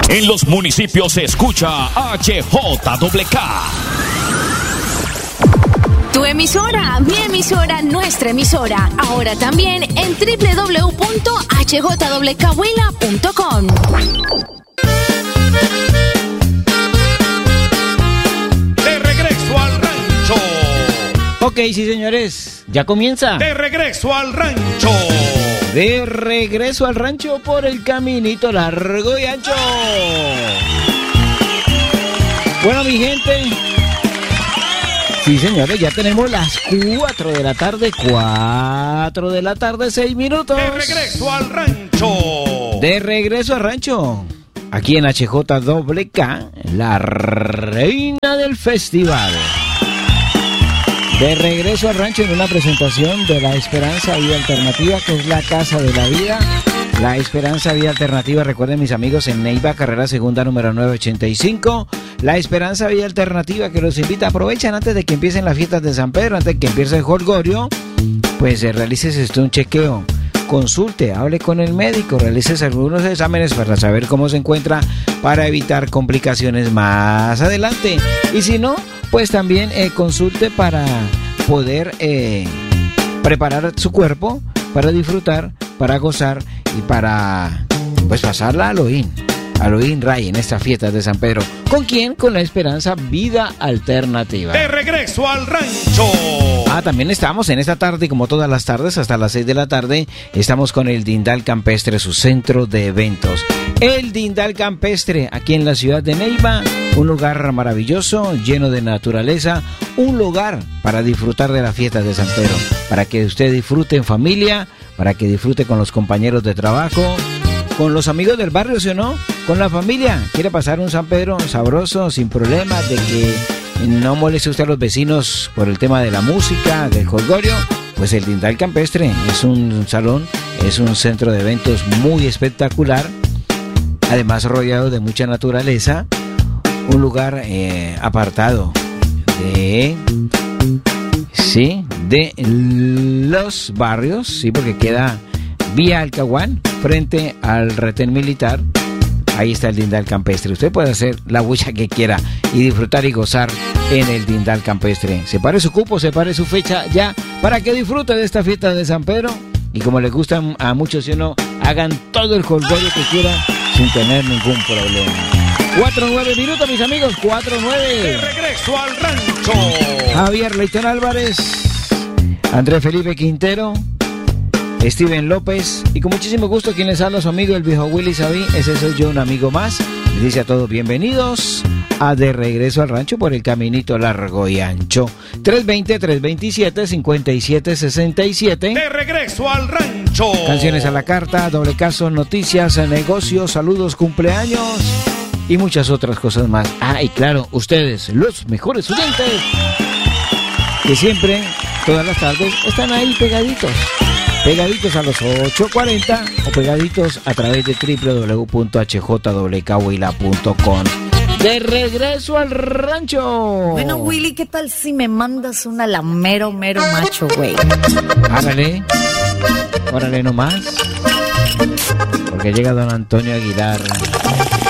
En los municipios se escucha HJWK. Tu emisora, mi emisora, nuestra emisora. Ahora también en www.hjwk.com. De regreso al rancho. Ok, sí, señores, ya comienza. De regreso al rancho. De regreso al rancho por el caminito largo y ancho. Bueno, mi gente. Sí, señores, ya tenemos las 4 de la tarde, 4 de la tarde, 6 minutos. De regreso al rancho. De regreso al rancho. Aquí en HJWK, la reina del festival. De regreso al rancho en una presentación de La Esperanza Vida Alternativa, que es la Casa de la Vida. La Esperanza Vida Alternativa, recuerden mis amigos, en Neiva, carrera segunda número 985. La Esperanza Vida Alternativa, que los invita, aprovechan antes de que empiecen las fiestas de San Pedro, antes de que empiece el jolgorio, pues realices un chequeo. Consulte, hable con el médico, realices algunos exámenes para saber cómo se encuentra, para evitar complicaciones más adelante. Y si no, pues también consulte para poder preparar su cuerpo, para disfrutar, para gozar y para pues pasarla a Halloween Ray en estas fiestas de San Pedro. ¿Con quién? Con La Esperanza Vida Alternativa. De regreso al rancho. También estamos en esta tarde, como todas las tardes, hasta las 6 de la tarde, estamos con el Dindal Campestre, su centro de eventos. El Dindal Campestre, aquí en la ciudad de Neiva, un lugar maravilloso, lleno de naturaleza, un lugar para disfrutar de las fiestas de San Pedro, para que usted disfrute en familia, para que disfrute con los compañeros de trabajo, con los amigos del barrio, ¿sí o no? Con la familia. ¿Quiere pasar un San Pedro sabroso, sin problemas, de que no moleste usted a los vecinos por el tema de la música, del jolgorio? Pues el Dindal Campestre es un salón, es un centro de eventos muy espectacular, además rodeado de mucha naturaleza, un lugar apartado de los barrios, sí, porque queda vía Alcahuán, frente al retén militar. Ahí está el Dindal Campestre. Usted puede hacer la bulla que quiera y disfrutar y gozar en el Dindal Campestre. Separe su cupo, separe su fecha ya para que disfrute de esta fiesta de San Pedro. Y como les gusta a muchos, si no, hagan todo el jolgorio que quieran sin tener ningún problema. 4-9 minutos, mis amigos, 4-9. De regreso al rancho. Javier Leitón Álvarez, Andrés Felipe Quintero, Steven López, y con muchísimo gusto quien les habla, su amigo el viejo Willy Sabí. Ese soy yo, un amigo más. Les dice a todos bienvenidos a De Regreso al Rancho por el caminito largo y ancho. 320-327-5767. De regreso al rancho. Canciones a la carta, doble caso, noticias, negocios, saludos, cumpleaños y muchas otras cosas más. Y claro, ustedes, los mejores oyentes, que siempre, todas las tardes, están ahí pegaditos a los 8:40 o pegaditos a través de www.hjwkhuila.com. De regreso al rancho. Bueno, Willy, ¿qué tal si me mandas una la mero macho, güey? Órale nomás. Porque llega don Antonio Aguilar.